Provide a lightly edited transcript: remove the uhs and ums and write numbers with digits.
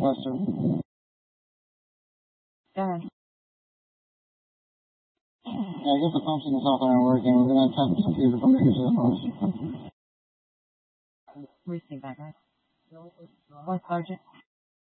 question. Go ahead. I guess the function is not working. We're going to test to see if the function is Receive back, right? What, Sergeant?